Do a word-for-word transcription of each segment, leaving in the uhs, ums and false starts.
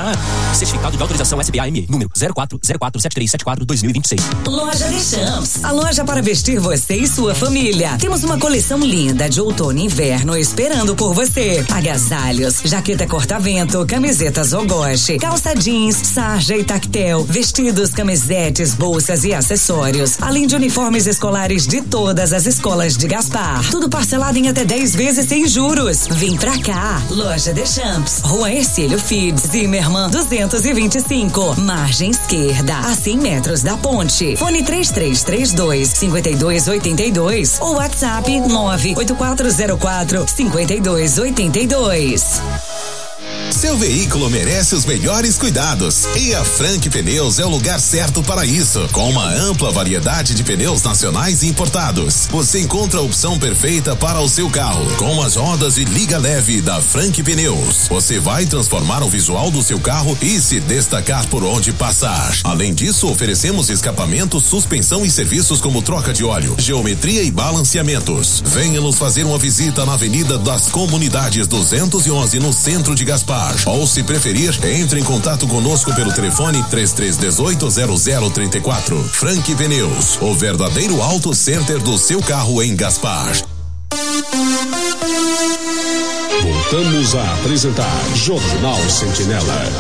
Gaspar. Certificado de autorização S B A M E, número zero quatro zero quatro sete três sete quatro dois mil e vinte e seis. Loja Deschamps, a loja para vestir você e sua família. Temos uma coleção linda de outono e inverno esperando por você. Agasalhos, jaqueta corta-vento, camisetas Ogoshi, calça jeans, sarja e tactel, vestidos, camisetes, bolsas e acessórios, além de uniformes escolares de todas as escolas de Gaspar. Tudo parcelado em até dez vezes sem juros. Vem pra cá, Loja Deschamps, Rua Ercílio Fides, Zimmermann duzentos e vinte e cinco, margem esquerda, a cem metros da ponte. Fone três três três dois, cinco dois oito dois ou WhatsApp nove oito quatro zero quatro, cinco dois oito dois. Seu veículo merece os melhores cuidados e a Frank Pneus é o lugar certo para isso. Com uma ampla variedade de pneus nacionais e importados, você encontra a opção perfeita para o seu carro. Com as rodas de liga leve da Frank Pneus, você vai transformar o visual do seu carro e se destacar por onde passar. Além disso, oferecemos escapamento, suspensão e serviços como troca de óleo, geometria e balanceamentos. Venha nos fazer uma visita na Avenida das Comunidades duzentos e onze, no centro de Gaspar. Ou, se preferir, entre em contato conosco pelo telefone três três um oito zero zero três quatro. Frank Pneus, o verdadeiro auto center do seu carro em Gaspar. Voltamos a apresentar Jornal Sentinela.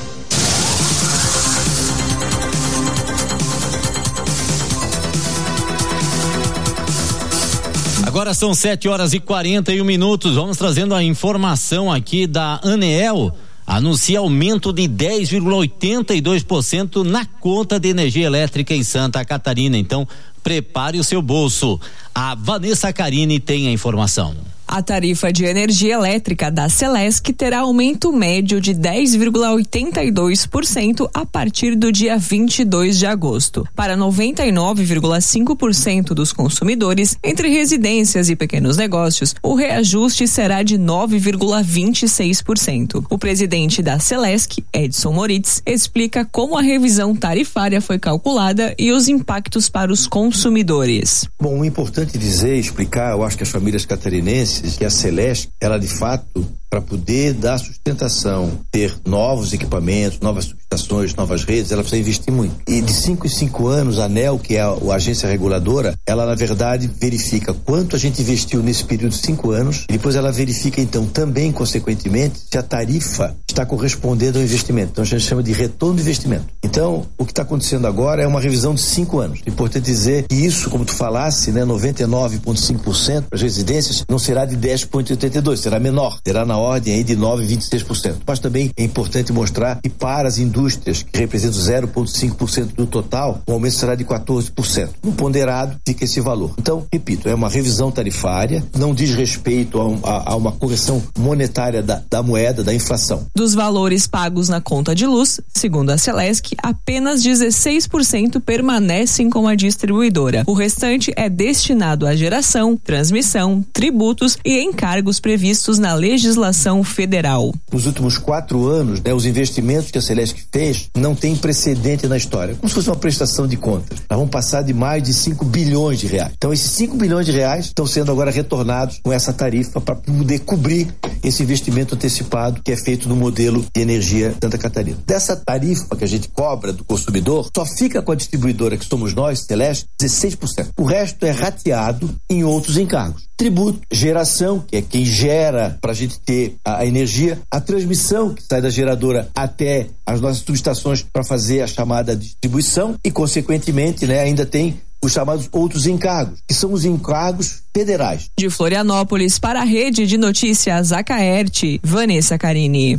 Agora são sete horas e quarenta e um minutos. Vamos trazendo a informação aqui da Aneel. Anuncia aumento de dez vírgula oitenta e dois por cento na conta de energia elétrica em Santa Catarina. Então, prepare o seu bolso. A Vanessa Carini tem a informação. A tarifa de energia elétrica da Celesc terá aumento médio de dez vírgula oitenta e dois por cento a partir do dia vinte e dois de agosto. Para noventa e nove vírgula cinco por cento dos consumidores, entre residências e pequenos negócios, o reajuste será de nove vírgula vinte e seis por cento. O presidente da Celesc, Edson Moritz, explica como a revisão tarifária foi calculada e os impactos para os consumidores. Bom, o importante dizer, explicar, eu acho que as famílias catarinenses, que a Celesc, ela de fato, para poder dar sustentação, ter novos equipamentos, novas subestações, novas redes, ela precisa investir muito. E de cinco em cinco anos, a ANEEL, que é a, a agência reguladora, ela na verdade verifica quanto a gente investiu nesse período de cinco anos, e depois ela verifica então também, consequentemente, se a tarifa está correspondendo ao investimento. Então a gente chama de retorno do investimento. Então, o que está acontecendo agora é uma revisão de cinco anos. É importante dizer que isso, como tu falasse, né, noventa e nove vírgula cinco por cento para as residências, não será de dez vírgula oitenta e dois por cento, será menor, será na ordem aí de nove vírgula vinte e seis por cento. Mas também é importante mostrar que para as indústrias, que representam zero vírgula cinco por cento do total, o aumento será de quatorze por cento. No ponderado fica esse valor. Então, repito, é uma revisão tarifária, não diz respeito a, a, a uma correção monetária da, da moeda, da inflação. Dos valores pagos na conta de luz, segundo a Celesc, apenas dezesseis por cento permanecem com a distribuidora. O restante é destinado à geração, transmissão, tributos e encargos previstos na legislação federal. Nos últimos quatro anos, né, os investimentos que a Celesc fez não tem precedente na história, como se fosse uma prestação de contas. Nós vamos passar de mais de cinco bilhões de reais. Então, esses cinco bilhões de reais estão sendo agora retornados com essa tarifa para poder cobrir esse investimento antecipado que é feito no modelo de energia Santa Catarina. Dessa tarifa que a gente cobra do consumidor, só fica com a distribuidora, que somos nós, Celesc, dezesseis por cento. O resto é rateado em outros encargos. Tributo, geração, que é quem gera para a gente ter a, a energia, a transmissão, que sai da geradora até as nossas subestações para fazer a chamada distribuição e, consequentemente, né, ainda tem os chamados outros encargos, que são os encargos federais. De Florianópolis para a Rede de Notícias Acaerte, Vanessa Carini.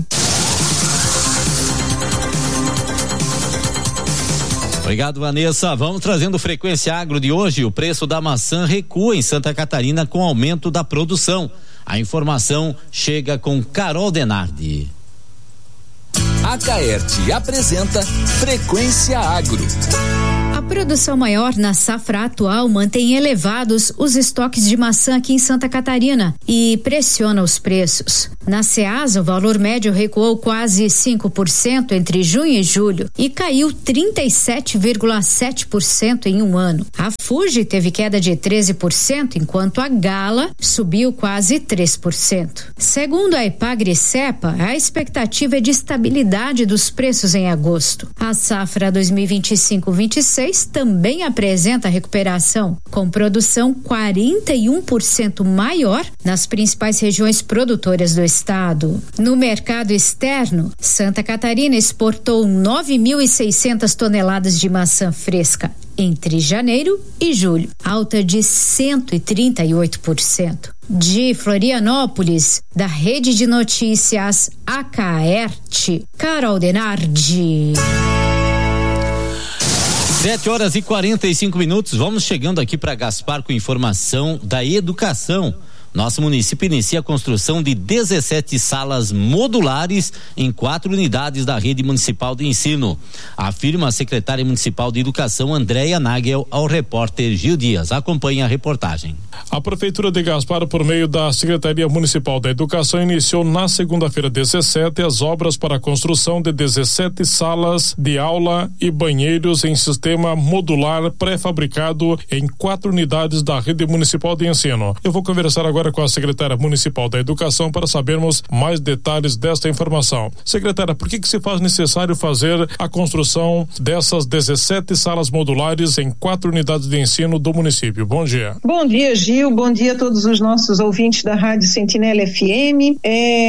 Obrigado, Vanessa. Vamos trazendo Frequência Agro de hoje. O preço da maçã recua em Santa Catarina com aumento da produção. A informação chega com Carol Denardi. A Acaerte apresenta Frequência Agro. A produção maior na safra atual mantém elevados os estoques de maçã aqui em Santa Catarina e pressiona os preços. Na Ceasa, o valor médio recuou quase cinco por cento entre junho e julho e caiu trinta e sete vírgula sete por cento em um ano. A Fuji teve queda de treze por cento, enquanto a Gala subiu quase três por cento. Segundo a Epagri-Cepa, a expectativa é de estabilidade dos preços em agosto. A safra dois mil e vinte e cinco vinte e seis também apresenta recuperação, com produção quarenta e um por cento maior nas principais regiões produtoras do estado. No mercado externo, Santa Catarina exportou nove mil e seiscentas toneladas de maçã fresca entre janeiro e julho, alta de cento e trinta e oito por cento. De Florianópolis, da Rede de Notícias Acaerte, Carol Denardi. Sete horas e quarenta e cinco minutos, vamos chegando aqui para Gaspar com informação da educação. Nosso município inicia a construção de dezessete salas modulares em quatro unidades da rede municipal de ensino. Afirma a secretária municipal de educação, Andréia Nagel, ao repórter Gil Dias. Acompanhe a reportagem. A Prefeitura de Gaspar, por meio da Secretaria Municipal da Educação, iniciou na segunda-feira dezessete as obras para a construção de dezessete salas de aula e banheiros em sistema modular pré-fabricado em quatro unidades da rede municipal de ensino. Eu vou conversar agora com a secretária municipal da Educação para sabermos mais detalhes desta informação. Secretária, por que que se faz necessário fazer a construção dessas dezessete salas modulares em quatro unidades de ensino do município? Bom dia. Bom dia, Gil. Bom dia a todos os nossos ouvintes da Rádio Sentinela F M.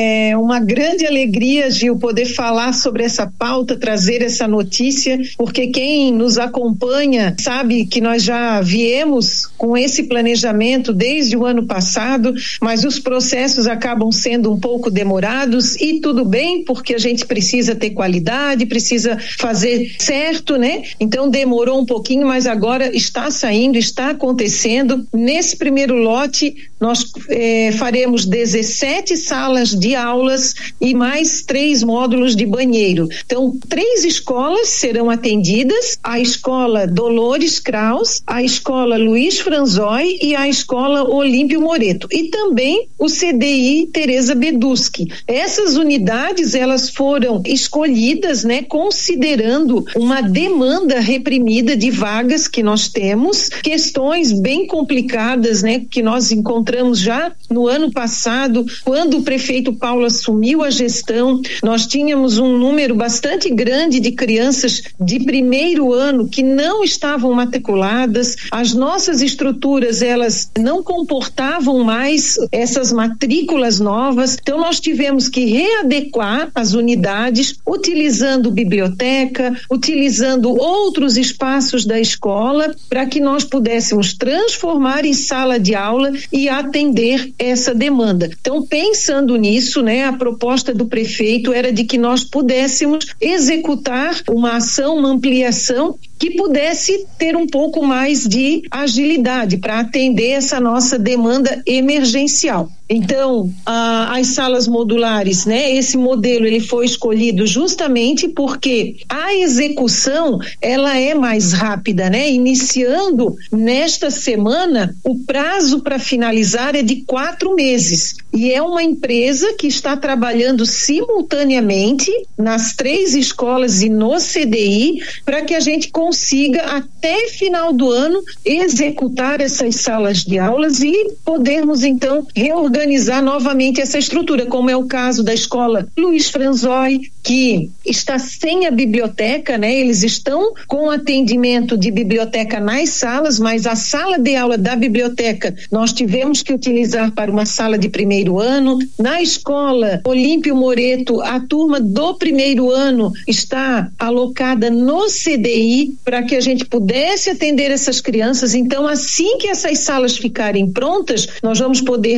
É uma grande alegria, Gil, poder falar sobre essa pauta, trazer essa notícia, porque quem nos acompanha sabe que nós já viemos com esse planejamento desde o ano passado, mas os processos acabam sendo um pouco demorados e tudo bem, porque a gente precisa ter qualidade, precisa fazer certo, né? Então demorou um pouquinho, mas agora está saindo, está acontecendo. Nesse primeiro lote, nós eh, faremos dezessete salas de aulas e mais três módulos de banheiro. Então, três escolas serão atendidas: a escola Dolores Kraus, a escola Luiz Franzói e a escola Olímpio Moreto. E também o C D I Tereza Beduski. Essas unidades, elas foram escolhidas, né, considerando uma demanda reprimida de vagas que nós temos, questões bem complicadas, né, que nós encontramos já no ano passado, quando o prefeito Paulo assumiu a gestão. Nós tínhamos um número bastante grande de crianças de primeiro ano que não estavam matriculadas, as nossas estruturas, elas não comportavam mais essas matrículas novas, então nós tivemos que readequar as unidades, utilizando biblioteca, utilizando outros espaços da escola, para que nós pudéssemos transformar em sala de aula e atender essa demanda. Então, pensando nisso, né, a proposta do prefeito era de que nós pudéssemos executar uma ação, uma ampliação que pudesse ter um pouco mais de agilidade para atender essa nossa demanda emergencial. Então, ah, as salas modulares, né? Esse modelo ele foi escolhido justamente porque a execução ela é mais rápida, né? Iniciando nesta semana, o prazo para finalizar é de quatro meses. E é uma empresa que está trabalhando simultaneamente nas três escolas e no C D I para que a gente consiga até final do ano executar essas salas de aulas e podermos então reorganizar organizar novamente essa estrutura, como é o caso da escola Luiz Franzói, que está sem a biblioteca, né? Eles estão com atendimento de biblioteca nas salas, mas a sala de aula da biblioteca nós tivemos que utilizar para uma sala de primeiro ano. Na escola Olímpio Moreto, a turma do primeiro ano está alocada no C D I para que a gente pudesse atender essas crianças. Então, assim que essas salas ficarem prontas, nós vamos poder devolver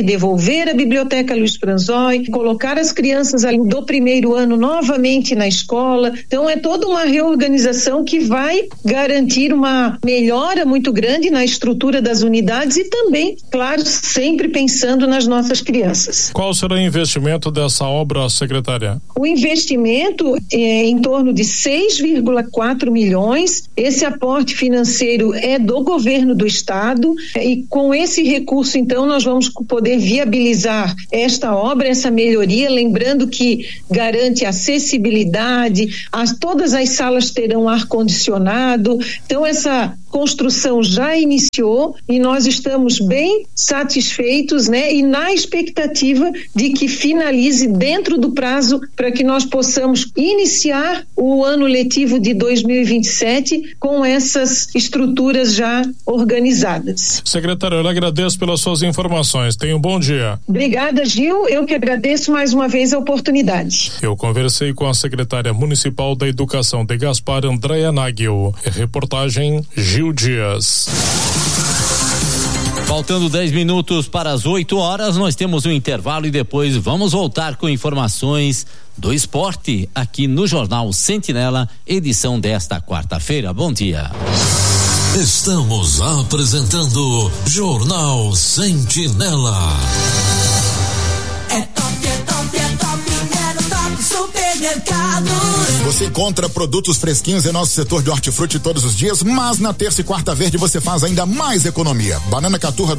desenvolver a Biblioteca Luiz Franzói, colocar as crianças ali do primeiro ano novamente na escola. Então é toda uma reorganização que vai garantir uma melhora muito grande na estrutura das unidades e também, claro, sempre pensando nas nossas crianças. Qual será o investimento dessa obra, secretária? O investimento é em torno de seis vírgula quatro milhões. Esse aporte financeiro é do governo do estado e com esse recurso, então, nós vamos poder viabilizar esta obra, essa melhoria, lembrando que garante acessibilidade, as, todas as salas terão ar-condicionado, então essa construção já iniciou e nós estamos bem satisfeitos, né? E na expectativa de que finalize dentro do prazo para que nós possamos iniciar o ano letivo de dois mil e vinte e sete com essas estruturas já organizadas. Secretário, eu agradeço pelas suas informações. Tenha um bom dia. Obrigada, Gil. Eu que agradeço mais uma vez a oportunidade. Eu conversei com a secretária municipal da Educação de Gaspar, Andréa Nagel. Reportagem Gil Dias. Faltando dez minutos para as oito horas, nós temos um intervalo e depois vamos voltar com informações do esporte aqui no Jornal Sentinela, edição desta quarta-feira. Bom dia. Estamos apresentando Jornal Sentinela. É top, é top, é top, é no Top Supermercados. Você encontra produtos fresquinhos em nosso setor de hortifruti todos os dias, mas na terça e quarta verde você faz ainda mais economia. Banana caturra